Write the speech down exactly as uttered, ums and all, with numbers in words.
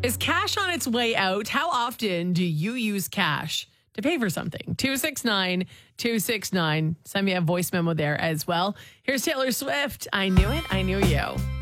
Is cash on its way out? How often do you use cash to pay for something? two six nine, two six nine. Send me a voice memo there as well. Here's Taylor Swift. I knew it. I knew you.